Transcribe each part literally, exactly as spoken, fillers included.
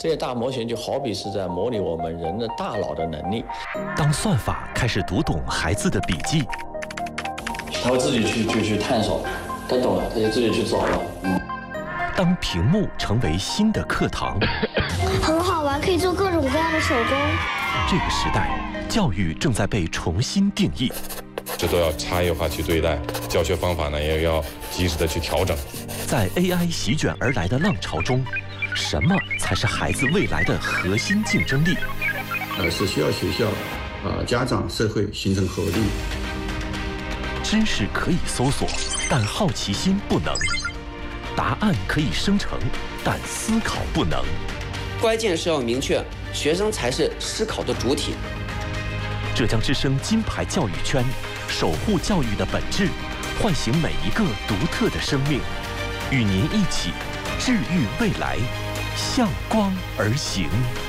这些大模型就好比是在模拟我们人的大脑的能力。 当算法开始读懂孩子的笔记， 他会自己去去去探索，他懂了，他就自己去找了。嗯。 当屏幕成为新的课堂， 很好玩，可以做各种各样的手工。 这个时代，教育正在被重新定义。 这都要差异化去对待，教学方法呢也要及时的去调整。 在 A I 席卷而来的浪潮中，什么才是孩子未来的核心竞争力？ 呃，是需要学校、呃家长、社会形成合力。 知识可以搜索，但好奇心不能；答案可以生成，但思考不能。 关键是要明确，学生才是思考的主体。 浙江之声金牌教育圈，守护教育的本质，唤醒每一个独特的生命，与您一起治愈未来，向光而行。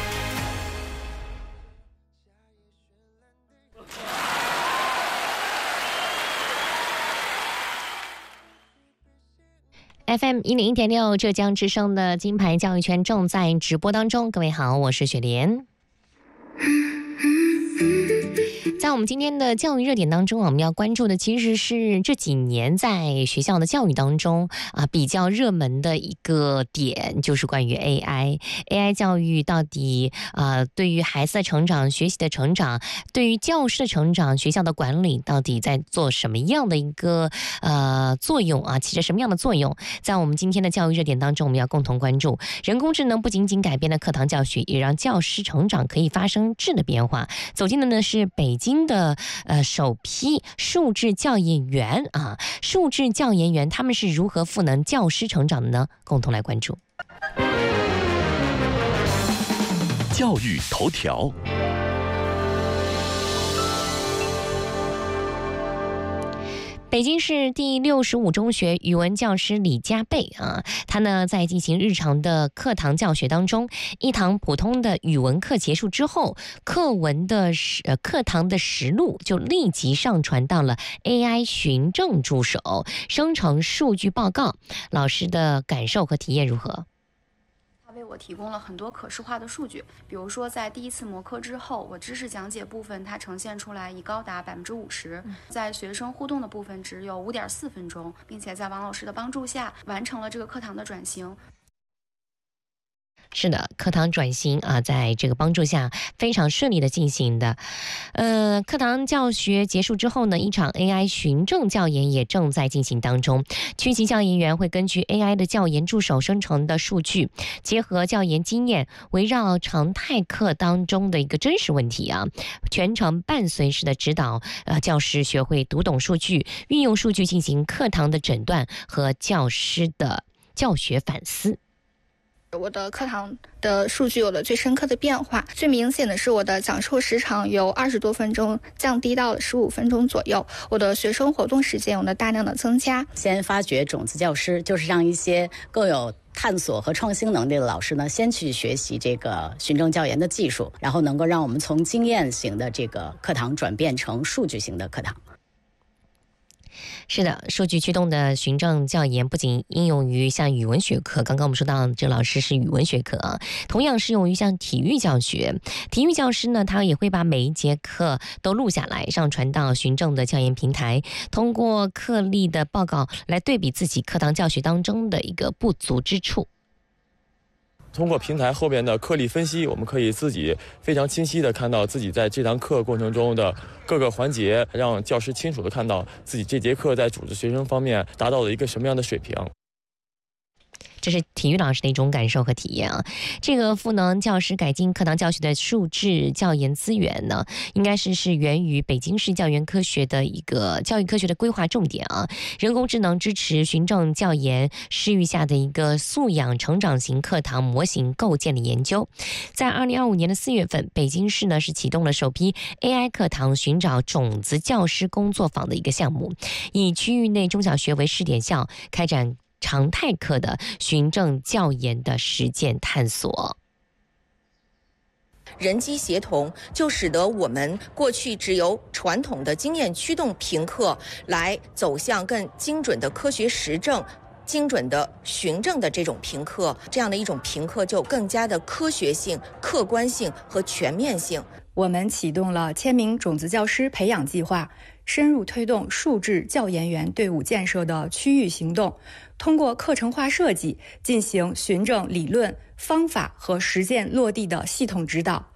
F M 一零一点六，浙江之声的金牌教育圈正在直播当中。各位好，我是雪莲。在我们今天的教育热点当中，我们要关注的其实是这几年在学校的教育当中啊比较热门的一个点，就是关于 A I。A I 教育到底啊、呃、对于孩子的成长、学习的成长，对于教师的成长、学校的管理，到底在做什么样的一个呃作用啊？起着什么样的作用？在我们今天的教育热点当中，我们要共同关注人工智能不仅仅改变了课堂教学，也让教师成长可以发生质的变化。走进的呢是北京的呃首批数智教研员啊，数智教研员他们是如何赋能教师成长的呢？共同来关注。 教育头条。 北京市第六十五中学语文教师李家贝啊，他呢在进行日常的课堂教学当中，一堂普通的语文课结束之后，课文的呃课堂的实录就立即上传到了 A I 寻证助手，生成数据报告。老师的感受和体验如何？ 为我提供了很多可视化的数据，比如说在第一次模课之后，我知识讲解部分它呈现出来已高达百分之五十，在学生互动的部分只有五点四分钟，并且在王老师的帮助下完成了这个课堂的转型。 是的，课堂转型啊，在这个帮助下非常顺利的进行的。呃，课堂教学结束之后呢，一场 A I 寻证教研也正在进行当中。区级教研员会根据 A I 的教研助手生成的数据，结合教研经验，围绕常态课当中的一个真实问题啊，全程伴随式的指导呃教师学会读懂数据，运用数据进行课堂的诊断和教师的教学反思。 我的课堂的数据有了最深刻的变化，最明显的是我的讲授时长由二十多分钟降低到了十五分钟左右，我的学生活动时间有了大量的增加。 先发掘种子教师，就是让一些更有探索和创新能力的老师呢，先去学习这个循证教研的技术，然后能够让我们从经验型的这个课堂转变成数据型的课堂。 是的，数据驱动的循证教研不仅应用于像语文学科，刚刚我们说到这老师是语文学科啊，同样适用于像体育教学。体育教师呢，他也会把每一节课都录下来，上传到循证的教研平台，通过课例的报告来对比自己课堂教学当中的一个不足之处。 通过平台后边的课例分析，我们可以自己非常清晰地看到自己在这堂课过程中的各个环节，让教师清楚地看到自己这节课在组织学生方面达到了一个什么样的水平。 这是体育老师的一种感受和体验啊。这个赋能教师改进课堂教学的数智教研资源呢，应该是是源于北京市教研科学的一个教育科学的规划重点啊。人工智能支持循证教研视域下的一个素养成长型课堂模型构建的研究。在二零二五年的四月份，北京市呢是启动了首批 A I 课堂寻找种子教师工作坊的一个项目，以区域内中小学为试点校，开展常态课的循证教研的实践探索。 人机协同就使得我们过去只有传统的经验驱动评课来走向更精准的科学实证， 精准的循证的这种评课，这样的一种评课就更加的科学性、客观性和全面性。 我们启动了千名种子教师培养计划，深入推动数智教研员队伍建设的区域行动，通过课程化设计进行循证理论、方法和实践落地的系统指导。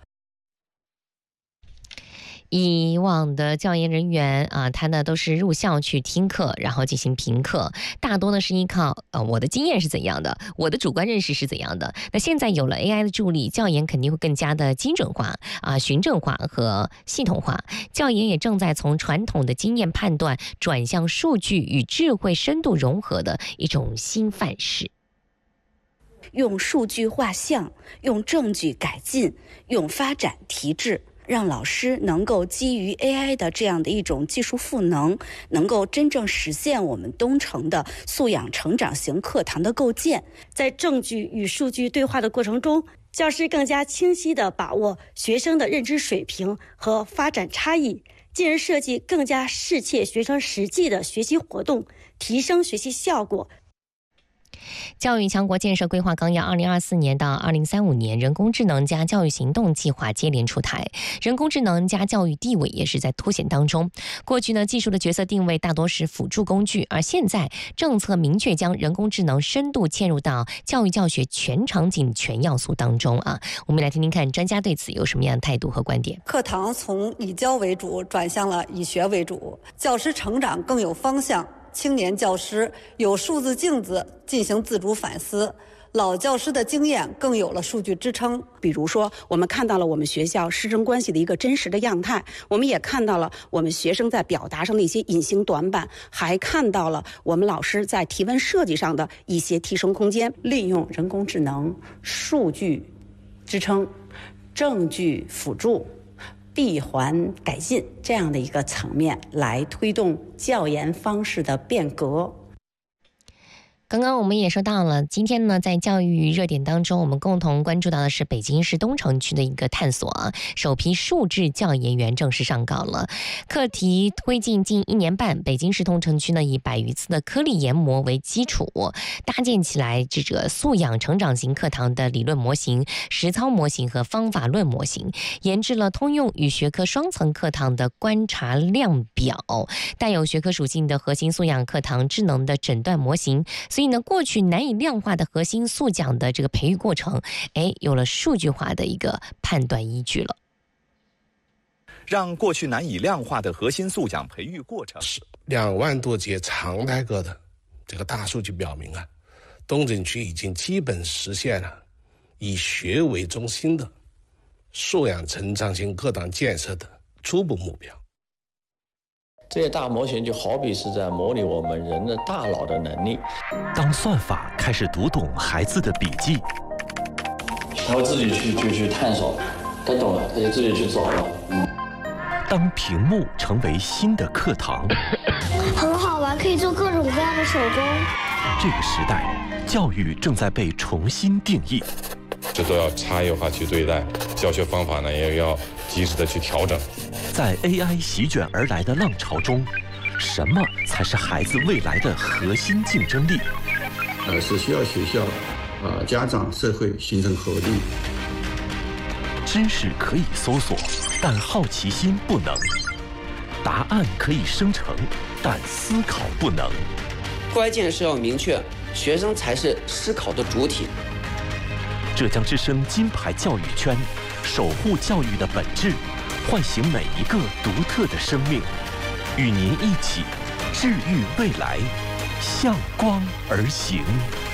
以往的教研人员啊，他呢都是入校去听课，然后进行评课，大多呢是依靠呃我的经验是怎样的，我的主观认识是怎样的。那现在有了 A I 的助力，教研肯定会更加的精准化啊、循证化和系统化。教研也正在从传统的经验判断转向数据与智慧深度融合的一种新范式。 用数据画像，用证据改进，用发展提质。让老师能够基于 A I 的这样的一种技术赋能，能够真正实现我们东城的素养成长型课堂的构建。 在证据与数据对话的过程中，教师更加清晰地把握学生的认知水平和发展差异，进而设计更加适切学生实际的学习活动，提升学习效果。 教育强国建设规划纲要二零二四年到二零三五年人工智能加教育行动计划接连出台，人工智能加教育地位也是在凸显当中。过去呢，技术的角色定位大多是辅助工具，而现在政策明确将人工智能深度嵌入到教育教学全场景全要素当中啊。我们来听听看专家对此有什么样的态度和观点。 课堂从以教为主转向了以学为主，教师成长更有方向。青年教师有数字镜子进行自主反思，老教师的经验更有了数据支撑。 比如说，我们看到了我们学校师生关系的一个真实的样态，我们也看到了我们学生在表达上的一些隐形短板，还看到了我们老师在提问设计上的一些提升空间。 利用人工智能、数据支撑、证据辅助、闭环改进这样的一个层面来推动教研方式的变革。 刚刚我们也说到了，今天呢，在教育热点当中，我们共同关注到的是北京市东城区的一个探索啊，首批数智教研员正式上岗了。课题推进近一年半，北京市东城区呢以百余次的颗粒研磨为基础，搭建起来这个素养成长型课堂的理论模型、实操模型和方法论模型，研制了通用与学科双层课堂的观察量表，带有学科属性的核心素养课堂智能的诊断模型。所以呢，过去难以量化的核心素养的这个培育过程，哎，有了数据化的一个判断依据了。 让过去难以量化的核心素养培育过程， 两万多节常态课的这个大数据表明啊，东城区已经基本实现了以学为中心的素养成长型课堂建设的初步目标。 这些大模型就好比是在模拟我们人的大脑的能力。 当算法开始读懂孩子的笔记， 他会自己去去去探索，他懂了，他就自己去找了。嗯。 当屏幕成为新的课堂， 很好玩，可以做各种各样的手工。 这个时代，教育正在被重新定义。 这都要差异化去对待，教学方法呢也要及时的去调整。 在 A I 席卷而来的浪潮中，什么才是孩子未来的核心竞争力？ 呃，是需要学校、啊、呃、家长、社会形成合力。 知识可以搜索，但好奇心不能；答案可以生成，但思考不能。 关键是要明确，学生才是思考的主体。 浙江之声金牌教育圈，守护教育的本质，唤醒每一个独特的生命，与您一起治愈未来，向光而行。